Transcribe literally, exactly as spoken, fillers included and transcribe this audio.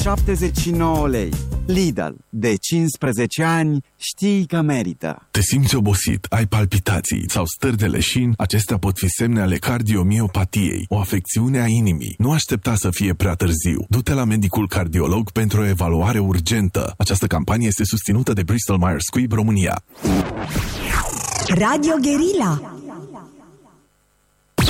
șaptezeci și nouă lei. Lidl, de cincisprezece ani, știi că merită. Te simți obosit, ai palpitații sau stări de leșin? Acestea pot fi semne ale cardiomiopatiei, o afecțiune a inimii. Nu aștepta să fie prea târziu. Du-te la medicul cardiolog pentru o evaluare urgentă. Această campanie este susținută de Bristol Myers Squibb România. Radio Guerilla.